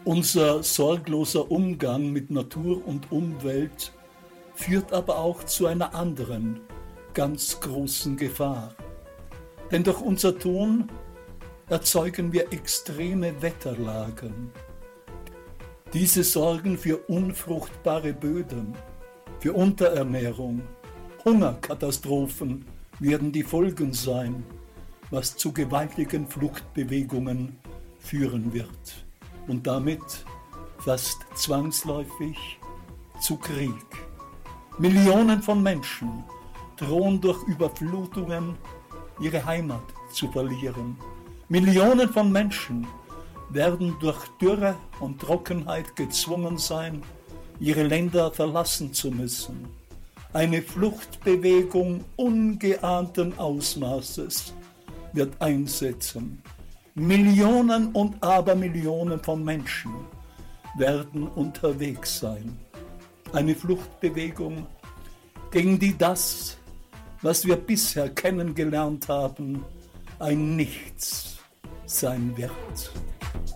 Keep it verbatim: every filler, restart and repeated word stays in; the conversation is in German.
Unser sorgloser Umgang mit Natur und Umwelt führt aber auch zu einer anderen, ganz großen Gefahr. Denn durch unser Tun erzeugen wir extreme Wetterlagen. Diese sorgen für unfruchtbare Böden, für Unterernährung. Hungerkatastrophen werden die Folgen sein, was zu gewaltigen Fluchtbewegungen führen wird und damit fast zwangsläufig zu Krieg. Millionen von Menschen drohen durch Überflutungen ihre Heimat zu verlieren. Millionen von Menschen werden durch Dürre und Trockenheit gezwungen sein, ihre Länder verlassen zu müssen. Eine Fluchtbewegung ungeahnten Ausmaßes wird einsetzen. Millionen und Abermillionen von Menschen werden unterwegs sein. Eine Fluchtbewegung, gegen die das, was wir bisher kennengelernt haben, ein Nichts sein wird.